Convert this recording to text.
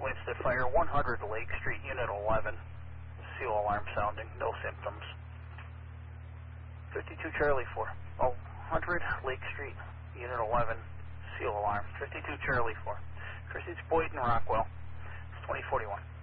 Winston Fire, 100 Lake Street, Unit 11. Seal alarm sounding, no symptoms. 52 Charlie 4. Oh, 100 Lake Street, Unit 11. Seal alarm. 52 Charlie 4. Chris, it's Boyd and Rockwell. It's 2041.